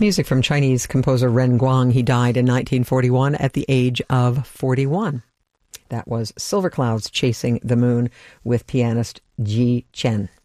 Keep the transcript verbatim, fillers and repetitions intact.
Music from Chinese composer Ren Guang. He died in nineteen forty-one at the age of forty-one. That was Silver Clouds Chasing the Moon with pianist Ji Chen.